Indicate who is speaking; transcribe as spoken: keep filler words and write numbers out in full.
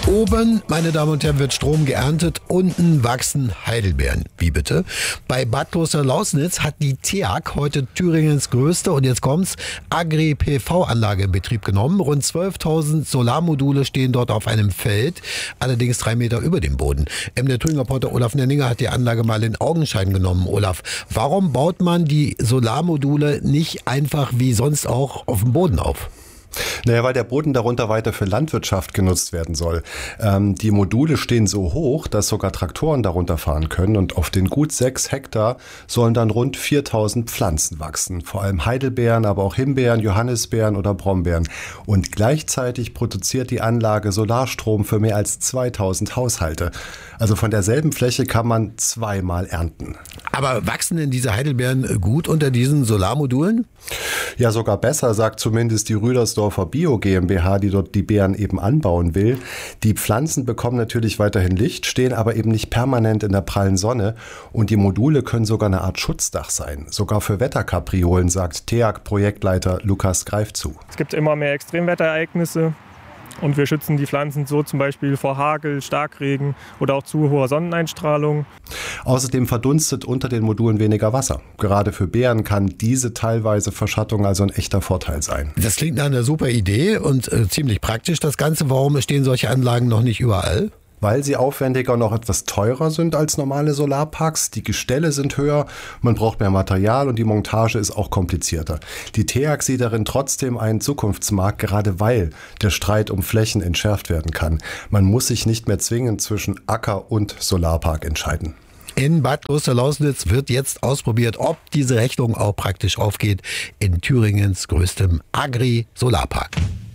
Speaker 1: Oben, meine Damen und Herren, wird Strom geerntet, unten wachsen Heidelbeeren. Wie bitte? Bei Bad Klosterlausnitz hat die T E A G heute Thüringens größte, und jetzt kommt's, Agri-P V-Anlage in Betrieb genommen. Rund zwölftausend Solarmodule stehen dort auf einem Feld, allerdings drei Meter über dem Boden. Ähm, der Thüringer Reporter Olaf Nenninger hat die Anlage mal in Augenschein genommen. Olaf, warum baut man die Solarmodule nicht einfach wie sonst auch auf dem Boden auf?
Speaker 2: Naja, weil der Boden darunter weiter für Landwirtschaft genutzt werden soll. Ähm, die Module stehen so hoch, dass sogar Traktoren darunter fahren können, und auf den gut sechs Hektar sollen dann rund viertausend Pflanzen wachsen. Vor allem Heidelbeeren, aber auch Himbeeren, Johannisbeeren oder Brombeeren. Und gleichzeitig produziert die Anlage Solarstrom für mehr als zweitausend Haushalte. Also von derselben Fläche kann man zweimal ernten.
Speaker 1: Aber wachsen denn diese Heidelbeeren gut unter diesen Solarmodulen?
Speaker 2: Ja, sogar besser, sagt zumindest die Rüdersdorfer Bio GmbH, die dort die Beeren eben anbauen will. Die Pflanzen bekommen natürlich weiterhin Licht, stehen aber eben nicht permanent in der prallen Sonne, und die Module können sogar eine Art Schutzdach sein. Sogar für Wetterkapriolen, sagt T E A G-Projektleiter Lukas Greifzu.
Speaker 3: Es gibt immer mehr Extremwetterereignisse. Und wir schützen die Pflanzen so zum Beispiel vor Hagel, Starkregen oder auch zu hoher Sonneneinstrahlung.
Speaker 2: Außerdem verdunstet unter den Modulen weniger Wasser. Gerade für Beeren kann diese teilweise Verschattung also ein echter Vorteil sein.
Speaker 1: Das klingt nach einer super Idee und äh, ziemlich praktisch das Ganze. Warum stehen solche Anlagen noch nicht überall?
Speaker 2: Weil sie aufwendiger und noch etwas teurer sind als normale Solarparks. Die Gestelle sind höher, man braucht mehr Material und die Montage ist auch komplizierter. Die T E A G sieht darin trotzdem einen Zukunftsmarkt, gerade weil der Streit um Flächen entschärft werden kann. Man muss sich nicht mehr zwingend zwischen Acker und Solarpark entscheiden.
Speaker 1: In Bad Klosterlausnitz wird jetzt ausprobiert, ob diese Rechnung auch praktisch aufgeht in Thüringens größtem Agri-Solarpark.